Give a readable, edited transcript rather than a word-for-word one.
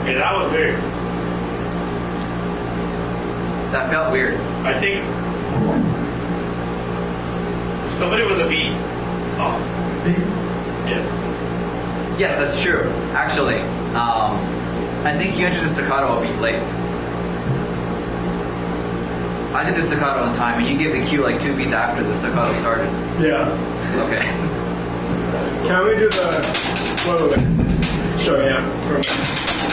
Okay, that was weird. That felt weird. I think somebody was a beat off. Yeah. Yes, that's true. Actually, I think you entered the staccato a beat late. I did the staccato on time, and you gave the cue like 2 beats after the staccato started. Yeah. Okay. Can we do the... Wait. Sure, yeah.